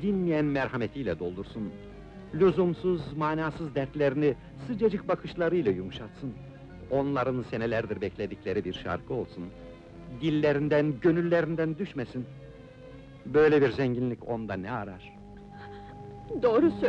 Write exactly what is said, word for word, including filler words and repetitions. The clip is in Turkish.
dinmeyen merhametiyle doldursun. Lüzumsuz, manasız dertlerini sıcacık bakışlarıyla yumuşatsın. Onların senelerdir bekledikleri bir şarkı olsun. Dillerinden, gönüllerinden düşmesin. Böyle bir zenginlik onda ne arar? Doğru söylüyorsun.